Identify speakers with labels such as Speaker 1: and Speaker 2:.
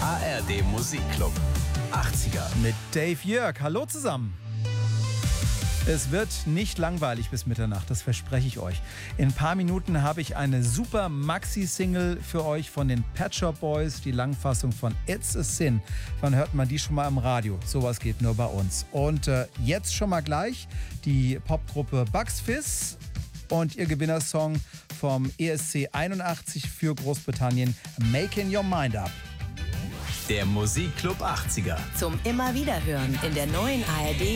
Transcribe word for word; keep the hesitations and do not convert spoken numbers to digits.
Speaker 1: A R D Musikclub achtziger.
Speaker 2: Mit Dave Jörg. Hallo zusammen. Es wird nicht langweilig bis Mitternacht, das verspreche ich euch. In ein paar Minuten habe ich eine super Maxi-Single für euch von den Pet Shop Boys, die Langfassung von It's a Sin. Wann hört man die schon mal im Radio? Sowas geht nur bei uns. Und äh, jetzt schon mal gleich die Popgruppe Bucks Fizz und ihr Gewinnersong vom E S C einundachtzig für Großbritannien, Making Your Mind Up.
Speaker 1: Der Musikclub achtziger.
Speaker 3: Zum immer wieder hören in der neuen A R D